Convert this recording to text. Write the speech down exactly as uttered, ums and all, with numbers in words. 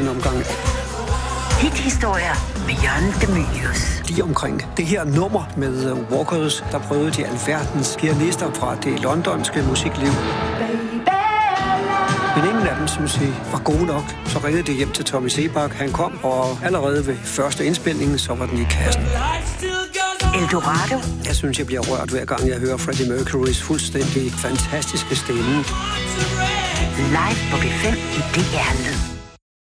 anden omgang. Hithistorier med Jørgen De Mylius. Lige omkring det her nummer med Walkers, der prøvede de alverdens pianister fra det londonske musikliv. Men ingen af dem, synes jeg, var gode nok. Så ringede de hjem til Tommy Sebak. Han kom, og allerede ved første indspilning, så var den i kassen. Eldorado. Jeg synes, jeg bliver rørt hver gang, jeg hører Freddie Mercurys fuldstændig fantastiske stemme. Live på B fem i D R Lyd.